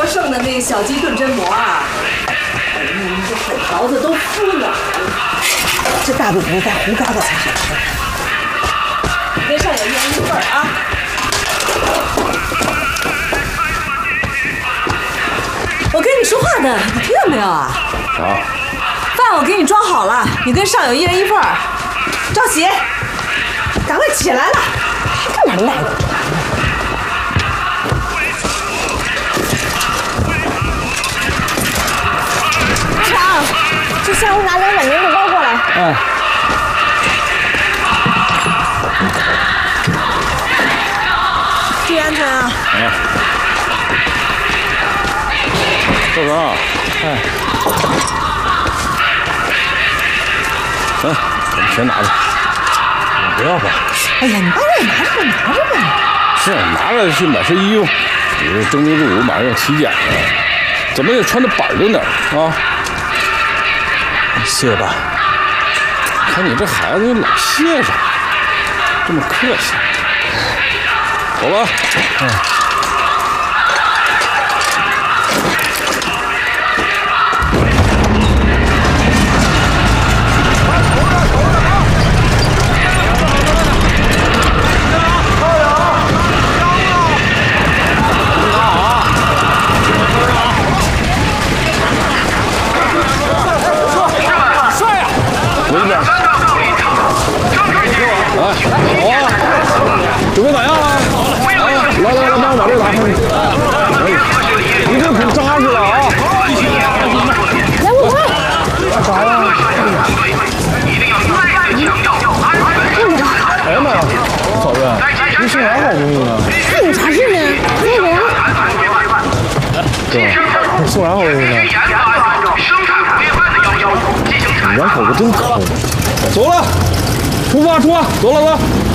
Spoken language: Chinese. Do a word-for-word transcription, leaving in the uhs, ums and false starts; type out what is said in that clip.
剩的那个小鸡炖榛蘑啊，哎呀，你这粉条子都敷了，这大肚子再胡嘎嘎才好吃。你跟上有一人一份啊。我跟你说话呢，你听到没有啊？ 啊。 饭我给你装好了，你跟上有一人一份儿。着急，赶快起来了，还干嘛赖着？ 去下屋拿两碗牛肉包过来。 哎。 注意安全啊！ 哎。赵刚，哎。行，把钱拿着。不要吧。 哎呀，你把这拿着拿着吧。 是拿着去买身衣服，你这正中入伍马上要体检了，怎么也穿的板正点啊？ 谢吧，看你这孩子老谢上，这么客气。走了，嗯。准备咋样啊？来来来，帮我把这个拿上去。你这可扎实了啊！ 来，我快！ 啥呀？哎呀妈呀，嫂子，你送啥好东西呢？ 看你啥事呢？那个呀。 哥，你送啥好东西呢？你两口子真抠。走了，出发出发，走了走。